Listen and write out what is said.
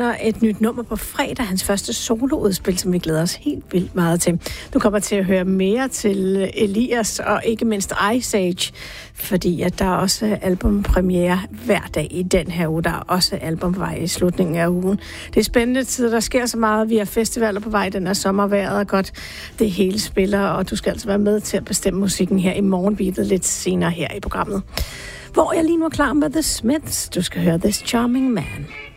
udkommer et nyt nummer på fredag, hans første soloudspil, som vi glæder os helt vildt meget til. Du kommer til at høre mere til Elias og ikke mindst Ice Age, fordi at der er også albumpremiere hver dag i den her uge. Der er også album på vej i slutningen af ugen. Det er spændende tid, der sker så meget. Vi har festivaler på vej, den er sommervejret er godt. Det hele spiller, og du skal altså være med til at bestemme musikken her i morgenbeatet lidt senere her i programmet. Hvor jeg lige nu er klar med The Smiths. Du skal høre This Charming Man.